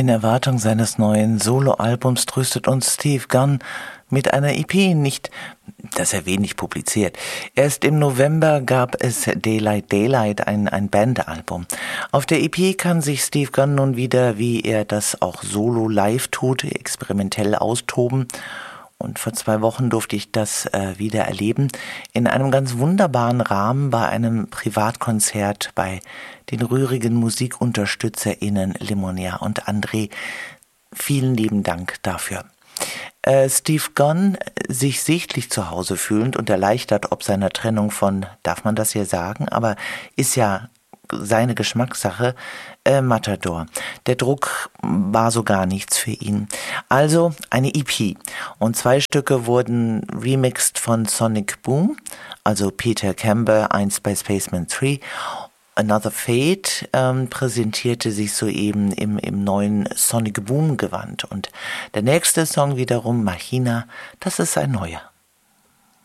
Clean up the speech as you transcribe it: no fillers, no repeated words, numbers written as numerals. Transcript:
In Erwartung seines neuen Soloalbums tröstet uns Steve Gunn mit einer EP, nicht, dass er wenig publiziert. Erst im November gab es Daylight Daylight, ein Bandalbum. Auf der EP kann sich Steve Gunn nun wieder, wie er das auch solo live tut, experimentell austoben. Und vor 2 Wochen durfte ich das wieder erleben, in einem ganz wunderbaren Rahmen bei einem Privatkonzert bei den rührigen MusikunterstützerInnen Limonia und André. Vielen lieben Dank dafür. Steve Gunn, sich sichtlich zu Hause fühlend und erleichtert ob seiner Trennung von, darf man das hier sagen, aber ist ja seine Geschmackssache, Matador. Der Druck war so gar nichts für ihn. Also eine EP. Und 2 Stücke wurden remixed von Sonic Boom, also Peter Campbell, einst bei Spaceman 3. Another Fate präsentierte sich soeben im neuen Sonic Boom Gewand. Und der nächste Song wiederum, Machina, das ist ein neuer.